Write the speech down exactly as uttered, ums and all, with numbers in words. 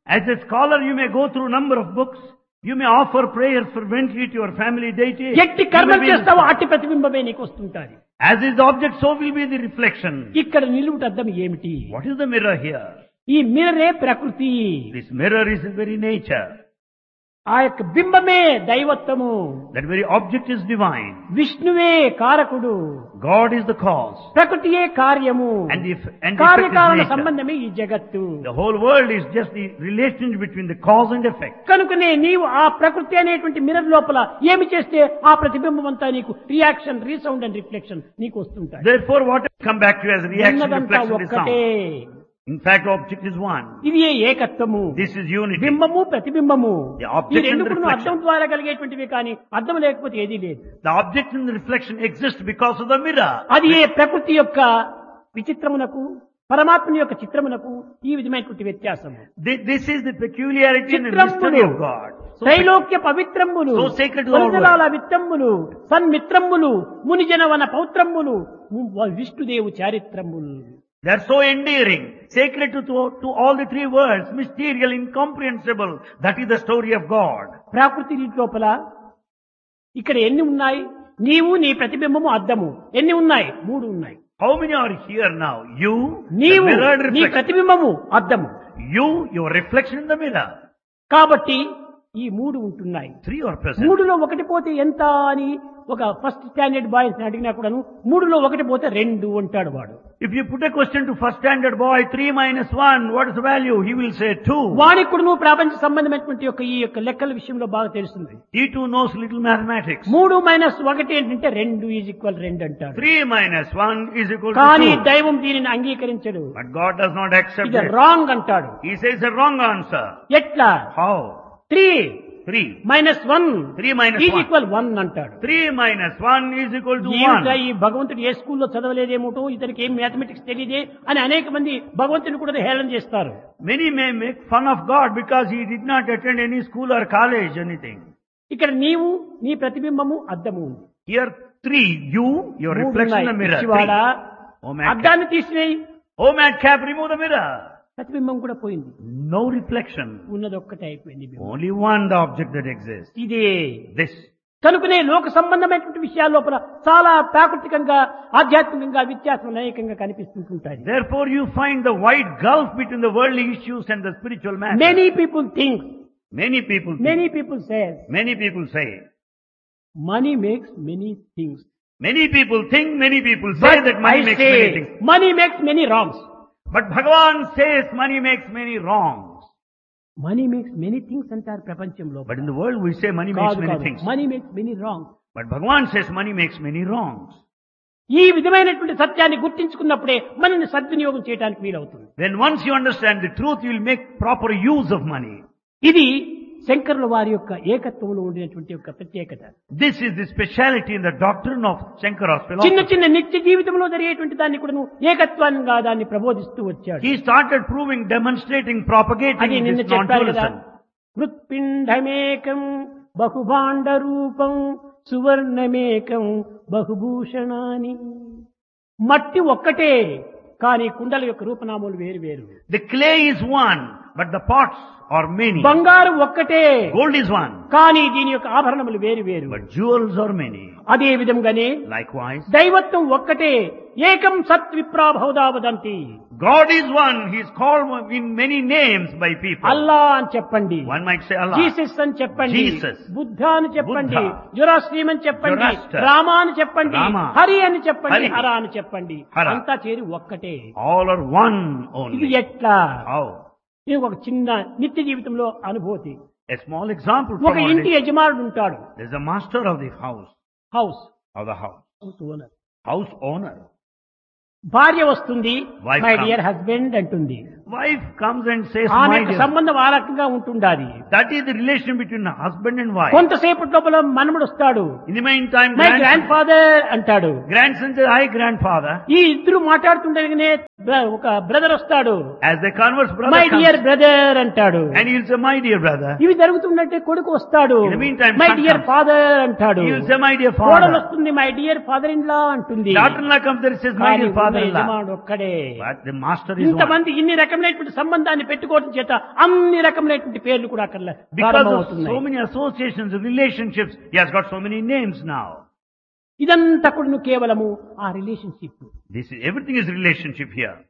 As a scholar, you may go through a number of books. You may offer prayers fervently to your family deity. ఎట్టి You కర్మ may be- చేస్తావో అట్టి ప్రతిబింబమే నీకు వస్తుంటాది. As is the object, so will be the reflection. ఇక్కడ నిలువుట అద్దం ఏమిటి? What is the mirror here? ఈ మిర్రరే ప్రకృతి. This mirror is the very nature. ఆ యొక్క బింబమే దైవత్వము. That very object is divine. విష్ణువే కారకుడు. God is the cause. ప్రకృతియే కార్యము. And the, eff- and the effect కార్యకారణ is nature. సంబంధమే ఈ జగత్తు. The whole world is just the relationship between the cause and effect. కనుకనే నీవు ఆ ప్రకృతి అనేటువంటి మిర్రర్ లోపల ఏమి చేస్తే ఆ ప్రతిబింబం అంతా నీకు రియాక్షన్, రీసౌండ్ అండ్ రిఫ్లెక్షన్ నీకు వస్తుంటాయి. Therefore, what will come back to you as reaction, ఉన్నదంతా reflection, is ఒక్కటే. sound. In fact, object is one. ఇది ఏకత్వము. This is unity. బింబము ప్రతిబింబము. The ఈ object రెండు and the కూడా reflection. అద్దం ద్వారా కలిగేటువంటివి కానీ అద్దం లేకపోతే ఏదీ లేదు. The object and the reflection exist because of the mirror. అది ఏ ప్రకృతి యొక్క విచిత్రమునకు, పరమాత్మని యొక్క చిత్రమునకు ఈ విధమైనటువంటి వ్యత్యాసము. Thi- This is the peculiarity and the mystery చిత్రములు, of God. So Trailokya పవిత్రములు, So sacred to all కొలతలాల విత్తమ్ములు, సన్మిత్రములు, మునిజనవన పౌత్రములు, విష్ణుదేవు చారిత్రములు. they are so endearing, sacred to, to, to all the three worlds, mysterious, incomprehensible. That is the story of God. ప్రకృతి నీటి లోపల ఇక్కడ ఎన్ని ఉన్నాయి? నీవు, నీ ప్రతిబింబము, అద్దము ఎన్ని ఉన్నాయి? మూడు ఉన్నాయి. How many are here now? You, the నీవు, mirrored నీ reflection. ప్రతిబింబము, అద్దము. You, your reflection in the mirror. కాబట్టి ఈ మూడు ఉంటున్నాయి. Three are present. మూడులో ఒకటి పోతే ఎంత అని ఒక ఫస్ట్ స్టాండర్డ్ బాయ్స్ అడిగినా కూడాను మూడులో ఒకటి పోతే రెండు అంటాడు వాడు. If you put a question to first standard boy, three minus one, what is the value? He will say two. వానికి కూడా నువ్వు ప్రపంచ సంబంధమైనటువంటి యొక్క ఈ యొక్క లెక్కల విషయంలో బాగా తెలుస్తుంది. He too knows little mathematics. మూడు మైనస్ ఒకటి ఏంటంటే రెండు ఈజ్ ఈక్వల్ రెండు అంటాడు. Three minus one is equal to కానీ two. దైవం దీనిని అంగీకరించడు. But God does not accept ఇది it. రాంగ్ అంటాడు. He says a wrong answer. ఎట్లా? How? Three Three. Minus one Three minus is one. Equal one అంటాడు. Three minus one is equal to ఏమిటా one. ఈ భగవంతుడు ఏ స్కూల్లో చదవలేదేమోటో, ఇతనికి ఏం మ్యాథమెటిక్స్ తెలియదే అని అనేక మంది భగవంతుని కూడా హేళన చేస్తారు. Many may make fun of God because he did not attend any school or college, anything. ఇక్కడ నీవు, నీ ప్రతిబింబము, అద్దము ఉంది. Here three, you, your మూడు reflection in ఉన్నాయి. the mirror. పిచ్చివాడా, Three. Oh madcap. అద్దాన్ని తీసివేయి, Oh madcap, remove the mirror. ప్రతిబింబం కూడా పోయింది. No reflection. ఉన్నది ఒక్కటే అయిపోయింది బింబం. Only one, the object that exists. ఇదే This. కనుకనే లోక సంబంధమైనటువంటి విషయాల లోపల చాలా ప్రాకృతికంగా, ఆధ్యాత్మికంగా వ్యత్యాసం అనేకంగా కనిపిస్తుంటాయి. Therefore you find the wide gulf between the worldly issues and the spiritual matters. Many people think, Many people think, many people say many people say, money makes many things. many people think, many people say that money makes many things. Money makes many wrongs. But Bhagavan says money makes many wrongs. Money makes many things అంటారు ప్రపంచంలో. But in the world we say money makes many things. Money makes many wrongs. But Bhagavan says money makes many wrongs. ఈ విధమైనటువంటి సత్యాన్ని గుర్తించుకున్నప్పుడే మనల్ని సద్వినియోగం చేయడానికి వీలవుతుంది. Then once you understand the truth, you will make proper use of money. ఇది శంకరుల వారి యొక్క ఏకత్వంలో ఉండినటువంటి యొక్క ప్రత్యేకత. This is the speciality in the doctrine of Shankara's చిన్న philosophy. చిన్న నిత్య జీవితంలో జరిగేటువంటి దాన్ని కూడా ఏకత్వంగా దాన్ని ప్రబోధిస్తూ వచ్చాడు. He started proving, demonstrating, అది propagating నిన్న this చెప్పారు కదా, non-dualism. హృత్పిండమేకం బహుభాండ రూపం సువర్ణమేకం బహుభూషణాని. మట్టి ఒక్కటే కానీ కుండల యొక్క రూపనామాలు వేరు వేరు. The clay is one, but the pots are many. బంగారు ఒక్కటే Gold is one, కానీ దీని యొక్క ఆభరణములు వేరు వేరు. but jewels are many. అదే విధంగానే Likewise, దైవత్వం ఒక్కటే, ఏకం సత్ విప్రా Bahuda వదంతి. God is one. He is called in many names by people. అల్లా అని చెప్పండి, One might say Allah. Jesus అని చెప్పండి, Jesus. బుద్ధ అని చెప్పండి, Buddha. జొరాస్ట్రీమ్ అని చెప్పండి, Zoroaster. రామ అని చెప్పండి, Rama. హరి అని చెప్పండి, Hari. హర అని చెప్పండి. Hara. అంతా చేరి ఒక్కటే. All are one ఇది only. ఎట్లా? How? ఇది ఒక చిన్న నిత్య జీవితంలో అనుభూతి. A small example ఒక from our ఇంటి day. యజమానుడు ఉంటాడు. There's a master of the house, house of the house, house owner. house owner. భార్య వస్తుంది, Wife my comes. Dear husband అంటుంది. Wife comes and says, ఆమె my యొక్క dear. సంబంధం ఆ రకంగా ఉంటుండాలి. That is the relation between husband and wife. కొంతసేపటి లోపల మనముడు వస్తాడు, In the meantime, my grandson, grand father అంటాడు. grandson says, hi grandfather. ఈ ఇద్దరు మాట్లాడుతుండగానే ఒక బ్రదర్ వస్తాడు, As they converse, brother my comes, dear brother అంటాడు. and he will say, my dear brother. ఇవి జరుగుతున్నట్టే కొడుకు వస్తాడు, In the meantime, my son dear comes. Father అంటాడు. He will say, my dear కోడలు father. వస్తుంది, my dear father in law అంటుంది. Daughter-in-law comes there and says, my కానీ dear father-in-law. యజమానుడు ఒక్కడే. But the master is one. ఇంతమంది ఇన్ని రకమైనటువంటి సంబంధాన్ని పెట్టుకోవడం చేత అన్ని రకమైనటువంటి పేర్లు కూడా అక్కడ Because of ప్రారంభమవుతున్నాయి. so many associations, relationships, he has got so many names now. ఇదంతా కూడా కేవలము ఆ relationship. This is, everything is relationship here.